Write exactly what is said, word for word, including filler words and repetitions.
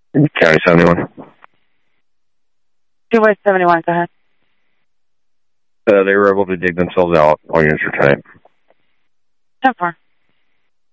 County seventy-one. Two West seventy-one, go ahead. Uh, they were able to dig themselves out. All units are tight. ten four.